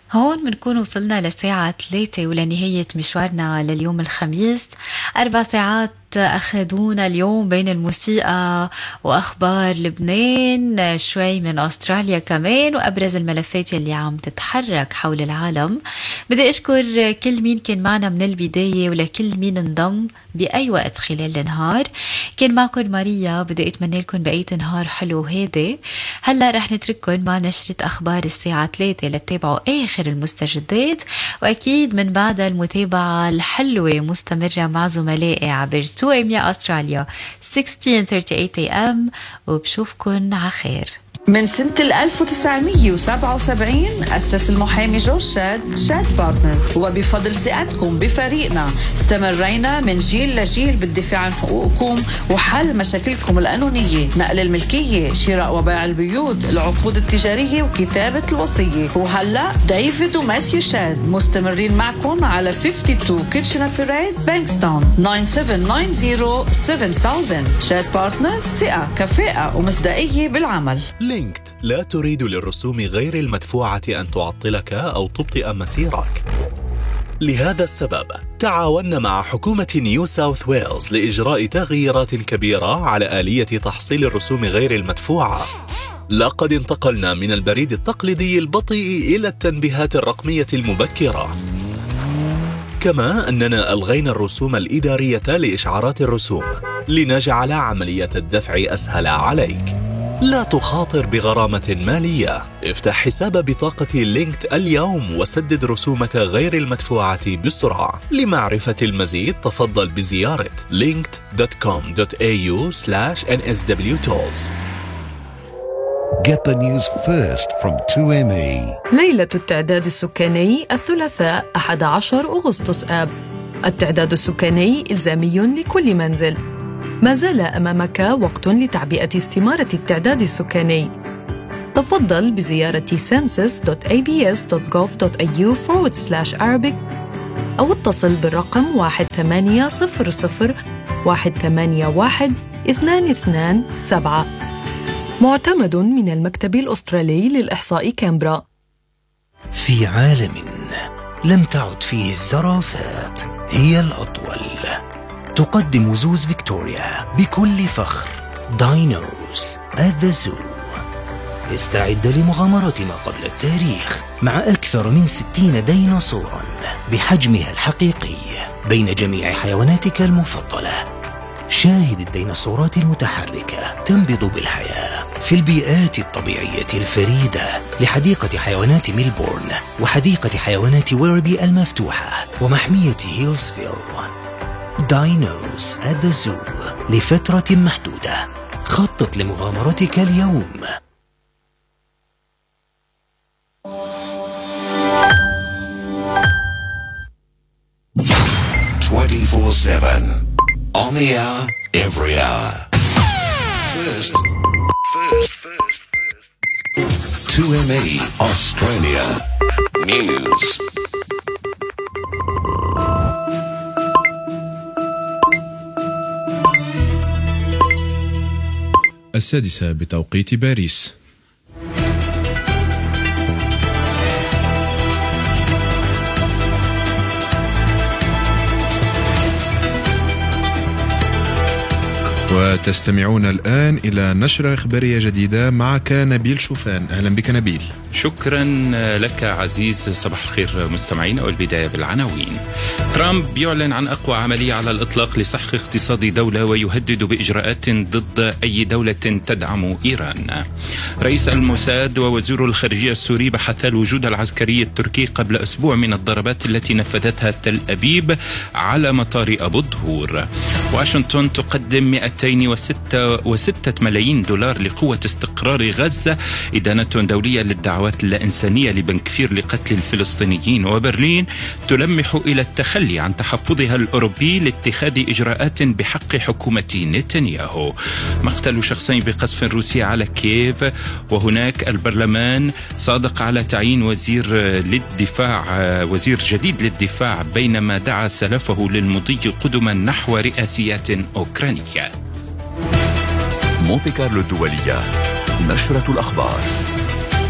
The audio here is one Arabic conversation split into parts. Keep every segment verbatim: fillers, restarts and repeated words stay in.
هون بنكون وصلنا لساعة ثلاثة ولنهاية مشوارنا لليوم الخميس. أربع ساعات أخذونا اليوم بين الموسيقى وأخبار لبنان، شوي من أستراليا كمان، وأبرز الملفات اللي عم تتحرك حول العالم. بدي أشكر كل مين كان معنا من البداية ولكل مين انضم بأي وقت خلال النهار. كان معكم ماريا، بدي أتمنى لكم بقية نهار حلو هادي. هلأ رح نترككم مع نشرة أخبار الساعة ثلاثة لتتابعوا آخر المستجدات، وأكيد من بعد المتابعة الحلوة مستمرة مع زملائي عبر تو إم يا أستراليا ستة عشر ثلاثة وثلاثين إيه إم، وبشوفكن على خير. من سنة ألف وتسعمية وسبعة وسبعين أسس المحامي جورج شاد شاد بارتنرز، وبفضل ثقتكم بفريقنا استمرينا من جيل لجيل بالدفاع عن حقوقكم وحل مشاكلكم القانونية، نقل الملكية، شراء وبيع البيوت، العقود التجارية وكتابة الوصية. وهلأ ديفيد وماسيو شاد مستمرين معكم على اثنين وخمسين كيتشنر بيريد بانكستون تسعة سبعة تسعة صفر سبعة ألف. شاد بارتنرز، ثقة كفاءة ومصداقية بالعمل. لينكد لا تريد للرسوم غير المدفوعة أن تعطلك أو تبطئ مسيرك. لهذا السبب تعاوننا مع حكومة نيو ساوث ويلز لإجراء تغييرات كبيرة على آلية تحصيل الرسوم غير المدفوعة. لقد انتقلنا من البريد التقليدي البطيء إلى التنبيهات الرقمية المبكرة، كما أننا ألغينا الرسوم الإدارية لإشعارات الرسوم لنجعل عملية الدفع أسهل عليك. لا تخاطر بغرامة مالية. افتح حساب بطاقة لينكد اليوم وسدد رسومك غير المدفوعة بسرعة. لمعرفة المزيد تفضل بزيارة linked دوت كوم دوت إيه يو سلاش إن إس دبليو تولز. Get the news first from تو إم إي. ليلة التعداد السكاني الثلاثاء أحد عشر أغسطس آب. التعداد السكاني إلزامي لكل منزل. ما زال أمامك وقت لتعبئة استمارة التعداد السكاني. تفضل بزيارة census دوت إيه بي إس دوت جوف دوت إيه يو forward slash Arabic أو اتصل بالرقم واحد ثمانية صفر صفر واحد ثمانية واحد اثنان اثنان سبعة. معتمد من المكتب الأسترالي للإحصاء كامبرا. في عالم لم تعد فيه الزرافات هي الأطول، تقدم زوز فيكتوريا بكل فخر داينوز at the zoo. استعد لمغامرة ما قبل التاريخ مع أكثر من ستين ديناصوراً بحجمها الحقيقي بين جميع حيواناتك المفضلة. شاهد الديناصورات المتحركة تنبض بالحياة في البيئات الطبيعية الفريدة لحديقة حيوانات ميلبورن وحديقة حيوانات ويربي المفتوحة ومحمية هيلزفيل. داينوز at the zoo لفترة محدودة. خطط لمغامرتك اليوم. twenty-four seven on the hour, every hour. First, first, first, first. two M E Australia News. السادسة بتوقيت باريس. وتستمعون الآن إلى نشرة إخبارية جديدة، معك نبيل شوفان. أهلا بك نبيل. شكرا لك عزيز. صباح الخير مستمعين. والبداية بالعناوين. ترامب يعلن عن أقوى عملية على الإطلاق لسحق اقتصاد دولة ويهدد بإجراءات ضد أي دولة تدعم إيران. رئيس الموساد ووزير الخارجية السوري بحثا الوجود العسكري التركي قبل أسبوع من الضربات التي نفذتها تل أبيب على مطار أبو الظهور. واشنطن تقدم مئتين وستة ملايين دولار لقوة استقرار غزة، إدانة دولية للدعوات اللاإنسانية لبنكفير لقتل الفلسطينيين. وبرلين تلمح إلى التخلي عن تحفظها الأوروبي لاتخاذ إجراءات بحق حكومة نتنياهو. مقتل شخصين بقصف روسي على كييف. وهناك البرلمان صادق على تعيين وزير للدفاع وزير جديد للدفاع، بينما دعا سلفه للمضي قدما نحو رئاسيات أوكرانية. مونتي كارلو الدولية، نشرة الأخبار.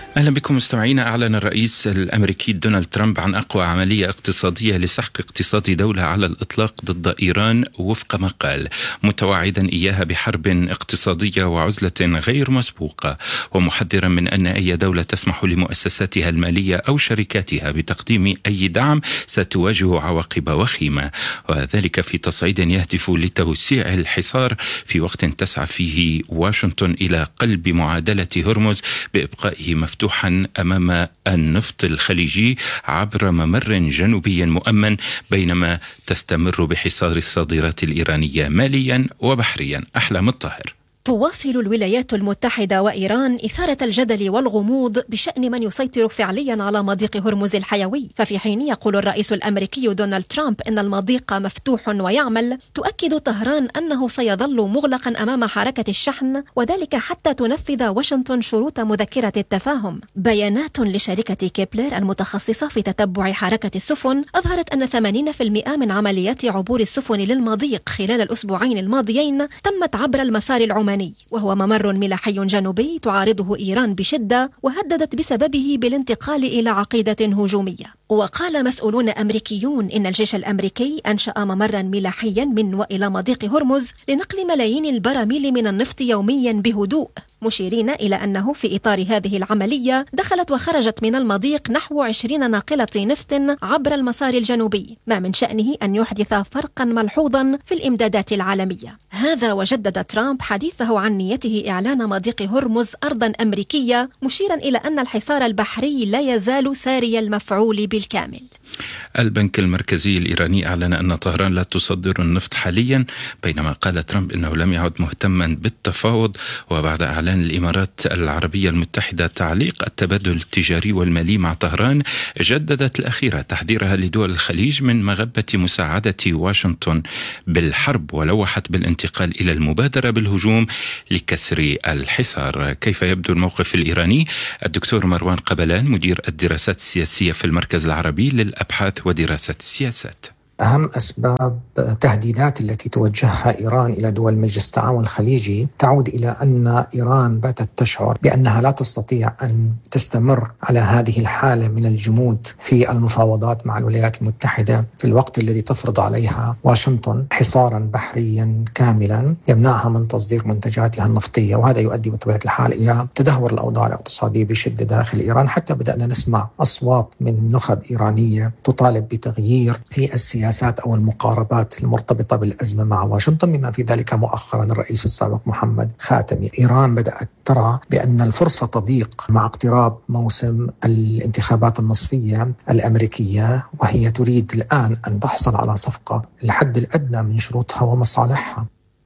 أهلا بكم مستمعينا. أعلن الرئيس الأمريكي دونالد ترامب عن أقوى عملية اقتصادية لسحق اقتصاد دولة على الإطلاق ضد إيران وفق ما قال، متوعدا إياها بحرب اقتصادية وعزلة غير مسبوقة، ومحذرا من أن أي دولة تسمح لمؤسساتها المالية أو شركاتها بتقديم أي دعم ستواجه عواقب وخيمة، وذلك في تصعيد يهدف لتوسيع الحصار في وقت تسعى فيه واشنطن إلى قلب معادلة هرمز بإبقائه مفتوحا أمام النفط الخليجي عبر ممر جنوبي مؤمن، بينما تستمر بحصار الصادرات الإيرانية ماليا وبحريا. أحلام الطاهر. تواصل الولايات المتحدة وإيران إثارة الجدل والغموض بشأن من يسيطر فعليا على مضيق هرمز الحيوي، ففي حين يقول الرئيس الأمريكي دونالد ترامب إن المضيق مفتوح ويعمل، تؤكد طهران أنه سيظل مغلقا أمام حركة الشحن، وذلك حتى تنفذ واشنطن شروط مذكرة التفاهم. بيانات لشركة كيبلر المتخصصة في تتبع حركة السفن أظهرت أن ثمانين بالمئة من عمليات عبور السفن للمضيق خلال الأسبوعين الماضيين تمت عبر المسار العماني، وهو ممر ملاحي جنوبي تعارضه إيران بشدة، وهددت بسببه بالانتقال إلى عقيدة هجومية. وقال مسؤولون أمريكيون إن الجيش الأمريكي أنشأ ممرا ملاحيا من وإلى مضيق هرمز لنقل ملايين البراميل من النفط يوميا بهدوء، مشيرين إلى أنه في إطار هذه العملية دخلت وخرجت من المضيق نحو عشرين ناقلة نفط عبر المسار الجنوبي، ما من شأنه أن يحدث فرقا ملحوظا في الإمدادات العالمية. هذا وجدد ترامب حديثه عن نيته إعلان مضيق هرمز أرضا أمريكية، مشيرا إلى أن الحصار البحري لا يزال ساري المفعول بالكامل. البنك المركزي الإيراني أعلن أن طهران لا تصدر النفط حاليا، بينما قال ترامب أنه لم يعد مهتما بالتفاوض. وبعد إعلان الإمارات العربية المتحدة تعليق التبادل التجاري والمالي مع طهران، جددت الأخيرة تحذيرها لدول الخليج من مغبة مساعدة واشنطن بالحرب، ولوحت بالانتقال إلى المبادرة بالهجوم لكسر الحصار. كيف يبدو الموقف الإيراني؟ الدكتور مروان قبلان مدير الدراسات السياسية في المركز العربي للأبحاث ودراسة السياسات. أهم أسباب التهديدات التي توجهها إيران إلى دول مجلس التعاون الخليجي تعود إلى أن إيران باتت تشعر بأنها لا تستطيع أن تستمر على هذه الحالة من الجمود في المفاوضات مع الولايات المتحدة في الوقت الذي تفرض عليها واشنطن حصارا بحريا كاملا يمنعها من تصدير منتجاتها النفطية، وهذا يؤدي بطبيعة الحال إلى تدهور الأوضاع الاقتصادية بشدة داخل إيران، حتى بدأنا نسمع أصوات من نخب إيرانية تطالب بتغيير في السياسة أو المقاربات المرتبطة بالأزمة مع واشنطن، بما في ذلك مؤخرا الرئيس السابق محمد خاتمي. إيران بدأت ترى بأن الفرصة تضيق مع اقتراب موسم الانتخابات النصفية الأمريكية، وهي تريد الآن أن تحصل على صفقة الحد الأدنى من شروطها ومصالحها.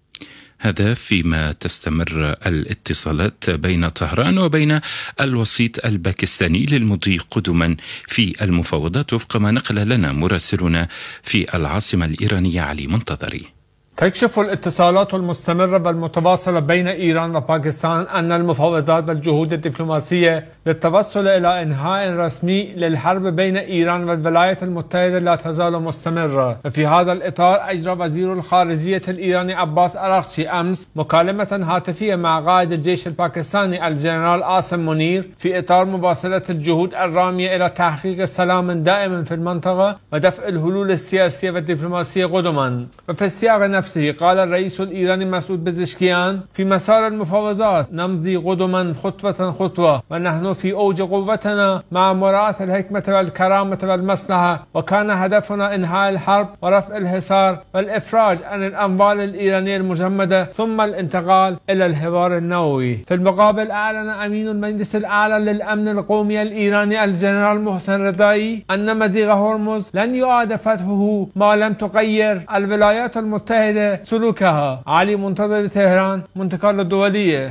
هذا فيما تستمر الاتصالات بين طهران وبين الوسيط الباكستاني للمضي قدما في المفاوضات، وفق ما نقل لنا مراسلنا في العاصمة الإيرانية علي منتظري. تكشف الاتصالات المستمرة والمتواصلة بين إيران وباكستان أن المفاوضات والجهود الدبلوماسية للتوصل إلى إنهاء رسمي للحرب بين إيران والولايات المتحدة لا تزال مستمرة. وفي هذا الإطار أجرى وزير الخارجية الإيراني عباس أراغچي أمس مكالمة هاتفية مع قائد الجيش الباكستاني الجنرال عاصم منير في إطار مواصلة الجهود الرامية إلى تحقيق سلام دائم في المنطقة ودفع الحلول السياسية والدبلوماسية قدما. وفي السياق نفسه قال الرئيس الإيراني مسعود بزشكيان: في مسار المفاوضات نمضي قدما خطوة خطوة، ونحن في أوج قوتنا مع مراعاة الحكمة والكرامة والمصلحة، وكان هدفنا إنهاء الحرب ورفع الحصار والإفراج عن الأموال الإيرانية المجمدة ثم الانتقال إلى الحوار النووي. في المقابل أعلن أمين المجلس الأعلى للأمن القومي الإيراني الجنرال محسن رضائي أن مضيق هرمز لن يعاد فتحه ما لم تغير الولايات المتحدة سلوكها. علي منتظر، طهران، منطقة الدولية.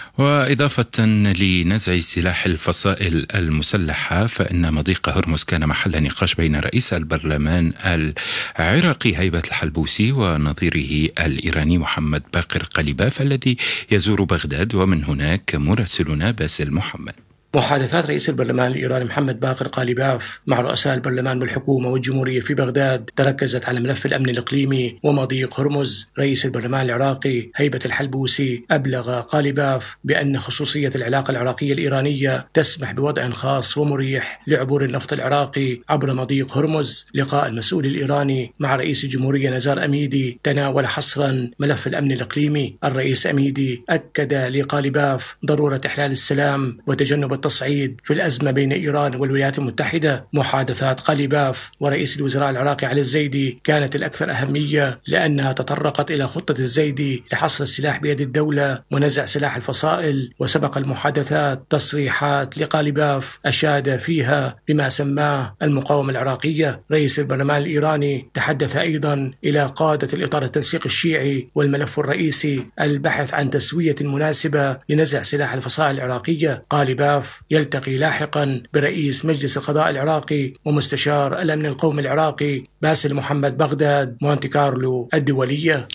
وإضافة لنزع سلاح الفصائل المسلحة، فإن مضيق هرمز كان محل نقاش بين رئيس البرلمان العراقي هيبة الحلبوسي ونظيره الإيراني محمد باقر قليباف الذي يزور بغداد، ومن هناك مراسلنا باسل محمد. محادثات رئيس البرلمان الإيراني محمد باقر قاليباف مع رؤساء البرلمان والحكومة والجمهورية في بغداد تركزت على ملف الأمن الإقليمي ومضيق هرمز. رئيس البرلمان العراقي هيبة الحلبوسي أبلغ قاليباف بأن خصوصية العلاقة العراقية الإيرانية تسمح بوضع خاص ومريح لعبور النفط العراقي عبر مضيق هرمز. لقاء المسؤول الإيراني مع رئيس الجمهورية نزار أميدي تناول حصرا ملف الأمن الإقليمي. الرئيس أميدي أكد لقاليباف ضرورة إحلال السلام وتجنب التصعيد في الأزمة بين إيران والولايات المتحدة. محادثات قاليباف ورئيس الوزراء العراقي علي الزيدي كانت الأكثر أهمية لأنها تطرقت إلى خطة الزيدي لحصر السلاح بيد الدولة ونزع سلاح الفصائل. وسبق المحادثات تصريحات لقاليباف أشاد فيها بما سماه المقاومة العراقية. رئيس البرلمان الإيراني تحدث أيضا إلى قادة الإطار التنسيق الشيعي والملف الرئيسي البحث عن تسوية مناسبة لنزع سلاح الفصائل العراقية. قاليباف يلتقي لاحقا برئيس مجلس القضاء العراقي ومستشار الأمن القومي العراقي باسل محمد بغداد مونتي كارلو الدولية.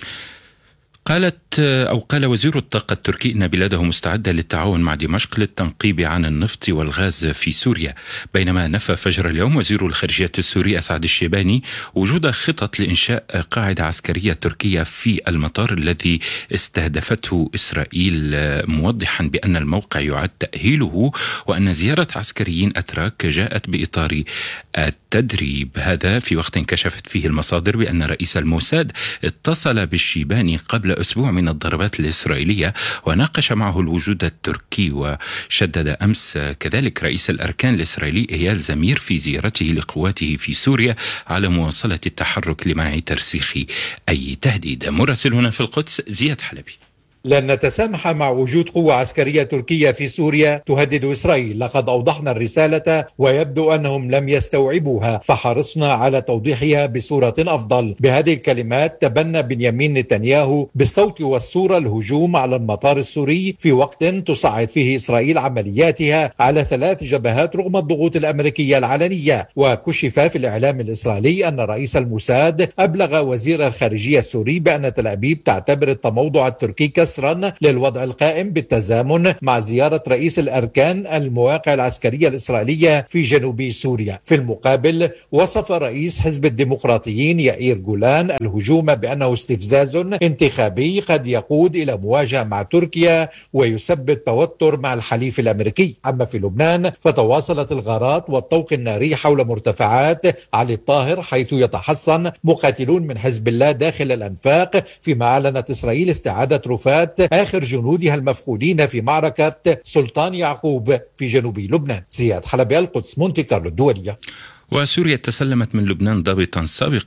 قالت أو قال وزير الطاقة التركي إن بلاده مستعدة للتعاون مع دمشق للتنقيب عن النفط والغاز في سوريا، بينما نفى فجر اليوم وزير الخارجية السوري أسعد الشيباني وجود خطط لإنشاء قاعدة عسكرية تركية في المطار الذي استهدفته إسرائيل، موضحا بأن الموقع يعد تأهيله وأن زيارة عسكريين أتراك جاءت بإطار التدريب. هذا في وقت كشفت فيه المصادر بأن رئيس الموساد اتصل بالشيباني قبل أسبوع من الضربات الإسرائيلية وناقش معه الوجود التركي. وشدد أمس كذلك رئيس الأركان الإسرائيلي إيال زمير في زيارته لقواته في سوريا على مواصلة التحرك لمنع ترسيخ أي تهديد. مراسل هنا في القدس زياد حلبي. لن نتسامح مع وجود قوة عسكرية تركية في سوريا تهدد إسرائيل. لقد أوضحنا الرسالة ويبدو أنهم لم يستوعبوها، فحرصنا على توضيحها بصورة أفضل. بهذه الكلمات تبنى بنيامين نتنياهو بالصوت والصورة الهجوم على المطار السوري في وقت تصعد فيه إسرائيل عملياتها على ثلاث جبهات رغم الضغوط الأمريكية العلنية. وكشف في الإعلام الإسرائيلي أن رئيس الموساد أبلغ وزير الخارجية السوري بأن تل أبيب تعتبر التموضع التركي كسرا للوضع القائم بالتزامن مع زيارة رئيس الأركان المواقع العسكرية الإسرائيلية في جنوب سوريا. في المقابل وصف رئيس حزب الديمقراطيين يائير جولان الهجوم بأنه استفزاز انتخابي قد يقود إلى مواجهة مع تركيا ويسبب توتر مع الحليف الأمريكي. أما في لبنان فتواصلت الغارات والطوق الناري حول مرتفعات علي الطاهر، حيث يتحصن مقاتلون من حزب الله داخل الأنفاق، فيما أعلنت إسرائيل استعادة رفات آخر جنودها المفقودين في معركة سلطان يعقوب في جنوب لبنان. زياد حلبي، القدس، مونتي كارلو الدولية. وسوريا تسلمت من لبنان ضابطا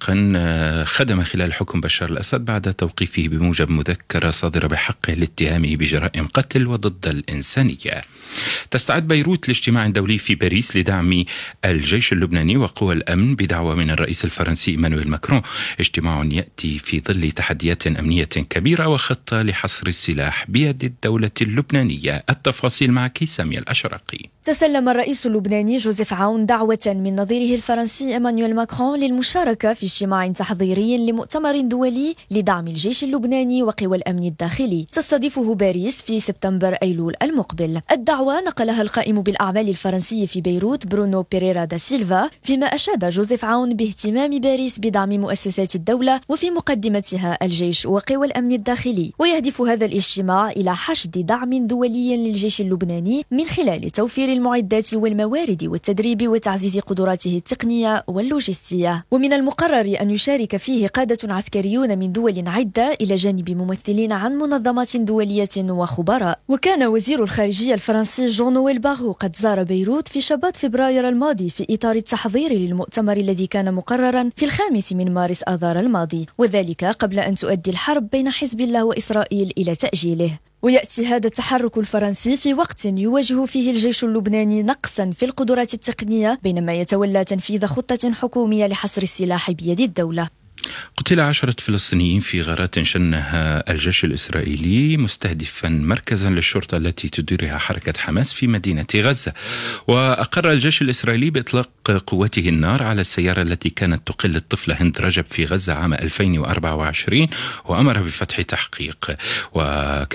سابقا خدم خلال حكم بشار الأسد بعد توقيفه بموجب مذكرة صادرة بحقه لاتهامه بجرائم قتل وضد الإنسانية. تستعد بيروت لاجتماع دولي في باريس لدعم الجيش اللبناني وقوى الأمن بدعوة من الرئيس الفرنسي إيمانويل ماكرون. اجتماع يأتي في ظل تحديات أمنية كبيرة وخطة لحصر السلاح بيد الدولة اللبنانية. التفاصيل مع سامية الأشرقي. تسلم الرئيس اللبناني جوزيف عون دعوة من نظيره الفرنسي إيمانويل ماكرون للمشاركة في اجتماع تحضيري لمؤتمر دولي لدعم الجيش اللبناني وقوى الأمن الداخلي تستضيفه باريس في سبتمبر أيلول المقبل. الدعوة نقلها القائم بالأعمال الفرنسي في بيروت برونو بيريرا دا سيلفا، فيما أشاد جوزيف عون باهتمام باريس بدعم مؤسسات الدولة وفي مقدمتها الجيش وقوى الأمن الداخلي. ويهدف هذا الاجتماع إلى حشد دعم دولي للجيش اللبناني من خلال توفير المعدات والموارد والتدريب وتعزيز قدراته التقنية واللوجستية. ومن المقرر أن يشارك فيه قادة عسكريون من دول عدة إلى جانب ممثلين عن منظمات دولية وخبراء. وكان وزير الخارجية الفرنسي جون نويل باغو قد زار بيروت في شباط فبراير الماضي في إطار التحضير للمؤتمر الذي كان مقررا في الخامس من مارس آذار الماضي، وذلك قبل أن تؤدي الحرب بين حزب الله وإسرائيل إلى تأجيله. ويأتي هذا التحرك الفرنسي في وقت يواجه فيه الجيش اللبناني نقصا في القدرات التقنية بينما يتولى تنفيذ خطة حكومية لحصر السلاح بيد الدولة. قتل عشرة فلسطينيين في غارات شنها الجيش الإسرائيلي مستهدفا مركزا للشرطة التي تديرها حركة حماس في مدينة غزة. وأقر الجيش الإسرائيلي بإطلاق قوته النار على السيارة التي كانت تقل الطفلة هند رجب في غزة عام ألفين وأربعة وعشرين وأمر بفتح تحقيق. وكذلك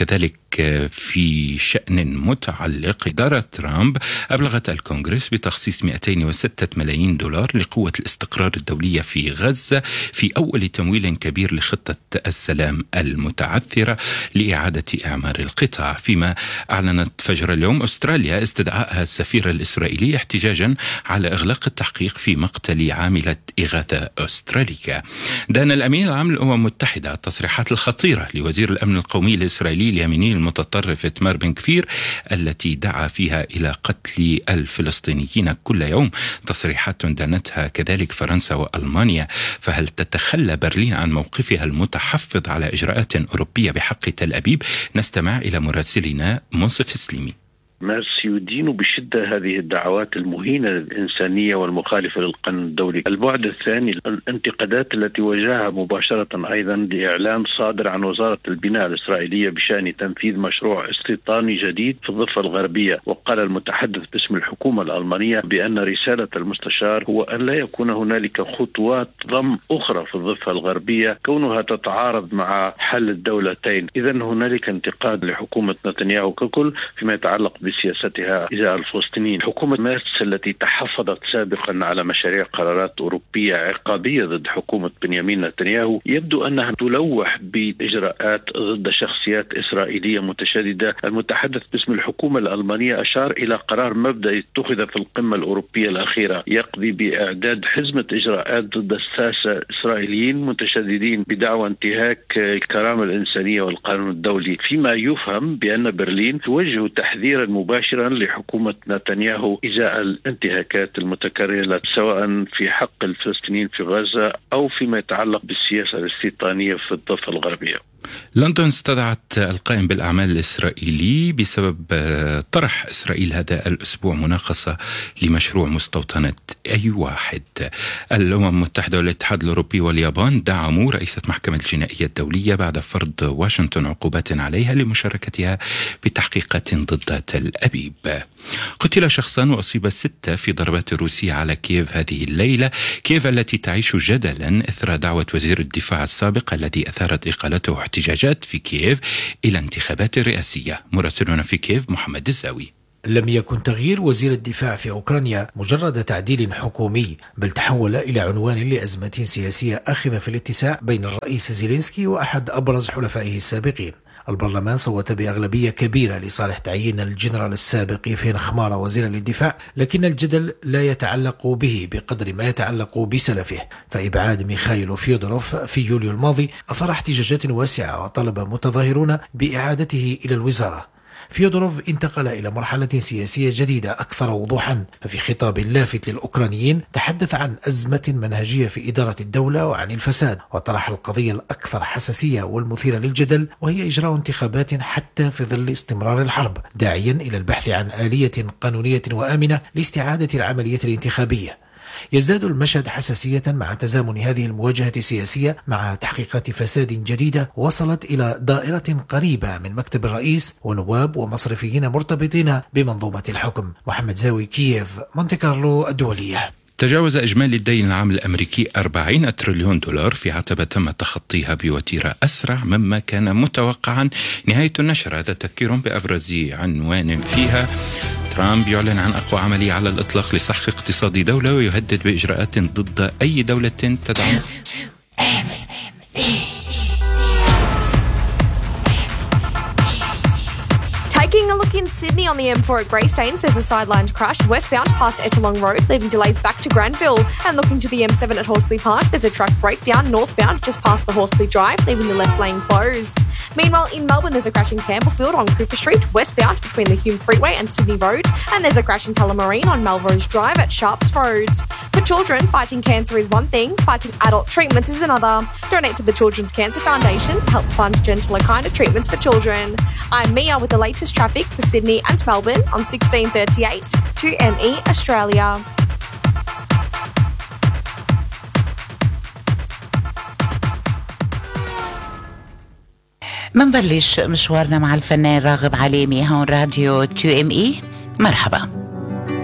في شأن متعلق. إدارة ترامب أبلغت الكونغرس بتخصيص مئتين وستة ملايين دولار لقوة الاستقرار الدولية في غزة في أول تمويل كبير لخطة السلام المتعثرة لإعادة إعمار القطاع، فيما أعلنت فجر اليوم أستراليا استدعائها السفير الإسرائيلي احتجاجا على إغلاق التحقيق في مقتل عاملة إغاثة أستراليا. دان الأمين العام للأمم المتحدة التصريحات الخطيرة لوزير الأمن القومي الإسرائيلي اليميني المتطرف إتمار بن كفير التي دعا فيها إلى قتل الفلسطينيين كل يوم، تصريحات دانتها كذلك فرنسا وألمانيا. فهل تتخلى برلين عن موقفها المتحفظ على إجراءات أوروبية بحق تل أبيب؟ نستمع إلى مراسلنا منصف سليمي. مارس يدين بشدة هذه الدعوات المهينة للإنسانية والمخالفة للقانون الدولي. البعد الثاني الانتقادات التي وجهها مباشرة أيضا لإعلان صادر عن وزارة البناء الإسرائيلية بشأن تنفيذ مشروع استيطاني جديد في الضفة الغربية. وقال المتحدث باسم الحكومة الألمانية بأن رسالة المستشار هو أن لا يكون هنالك خطوات ضم أخرى في الضفة الغربية كونها تتعارض مع حل الدولتين. إذن هنالك انتقاد لحكومة نتنياهو ككل فيما يتعلق بسياستها إزاء الفلسطينيين. حكومة مارس التي تحفظت سابقا على مشاريع قرارات أوروبية عقابية ضد حكومة بنيامين نتنياهو يبدو أنها تلوح بإجراءات ضد شخصيات إسرائيلية متشددة. المتحدث باسم الحكومة الألمانية أشار إلى قرار مبدئي اتخذ في القمة الأوروبية الأخيرة يقضي بإعداد حزمة إجراءات ضد الساسة إسرائيليين متشددين بدعوى انتهاك الكرامة الإنسانية والقانون الدولي، فيما يفهم بأن برلين توجه تحذيرا مباشرا لحكومة نتنياهو إزاء الانتهاكات المتكررة سواء في حق الفلسطينيين في غزة أو فيما يتعلق بالسياسة الاستيطانية في الضفة الغربية. لندن استدعت القائم بالأعمال الإسرائيلي بسبب طرح إسرائيل هذا الأسبوع مناقصة لمشروع مستوطنة أي واحد. الأمم المتحدة والاتحاد الأوروبي واليابان دعموا رئيسة محكمة الجنائية الدولية بعد فرض واشنطن عقوبات عليها لمشاركتها بتحقيقات ضد تل أبيب. قتل شخصان وأصيب ستة في ضربات روسية على كييف هذه الليلة. كييف التي تعيش جدلا إثر دعوة وزير الدفاع السابق الذي أثارت إقالته احتجاجات في كييف إلى انتخابات رئاسية. مراسلنا في كييف محمد الزاوي. لم يكن تغيير وزير الدفاع في أوكرانيا مجرد تعديل حكومي، بل تحول إلى عنوان لأزمة سياسية آخذة في الاتساع بين الرئيس زيلينسكي وأحد أبرز حلفائه السابقين. البرلمان صوت بأغلبية كبيرة لصالح تعيين الجنرال السابق يفين خمارة وزيرا للدفاع، لكن الجدل لا يتعلق به بقدر ما يتعلق بسلفه. فإبعاد ميخائيل فيودروف في يوليو الماضي أثار احتجاجات واسعة وطلب متظاهرون بإعادته إلى الوزارة. فيودروف انتقل إلى مرحلة سياسية جديدة أكثر وضوحا، ففي خطاب لافت للأوكرانيين تحدث عن أزمة منهجية في إدارة الدولة وعن الفساد، وطرح القضية الأكثر حساسية والمثيرة للجدل وهي إجراء انتخابات حتى في ظل استمرار الحرب، داعيا إلى البحث عن آلية قانونية وآمنة لاستعادة العملية الانتخابية. يزداد المشهد حساسية مع تزامن هذه المواجهة السياسية مع تحقيقات فساد جديدة وصلت إلى دائرة قريبة من مكتب الرئيس ونواب ومصرفيين مرتبطين بمنظومة الحكم. محمد زاوي، كييف، مونتي كارلو الدولية. تجاوز إجمالي الدين العام الأمريكي أربعين تريليون دولار في عتبة تم تخطيها بوتيرة أسرع مما كان متوقعا. نهاية النشر. هذا تذكير بأبرز عنوان فيها. ترامب يعلن عن أقوى عملية على الإطلاق لسحق اقتصاد دولة ويهدد بإجراءات ضد أي دولة تدعم. Taking a look in Sydney on the M four at Greystanes, there's a sidelined crash westbound past Ettalong Road, leaving delays back to Granville. And looking to the M seven at Horsley Park, there's a truck breakdown northbound just past the Horsley Drive, leaving the left lane closed. Meanwhile, in Melbourne, there's a crash in Campbellfield on Cooper Street, westbound between the Hume Freeway and Sydney Road. And there's a crash in Tullamarine on Melrose Drive at Sharps Road. For children, fighting cancer is one thing, fighting adult treatments is another. Donate to the Children's Cancer Foundation to help fund gentler, kinder treatments for children. I'm Mia with the latest traffic for Sydney and Melbourne on sixteen thirty-eight to M E Australia. منبلش مشوارنا مع الفنان راغب عليمي هون راديو تو ام اي. مرحبا.